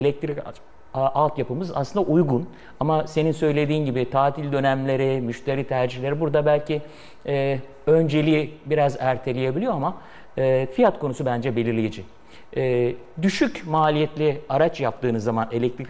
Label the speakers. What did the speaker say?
Speaker 1: elektrik altyapımız aslında uygun. Ama senin söylediğin gibi tatil dönemleri, müşteri tercihleri burada belki önceliği biraz erteleyebiliyor ama fiyat konusu bence belirleyici. Düşük maliyetli araç yaptığınız zaman elektrikli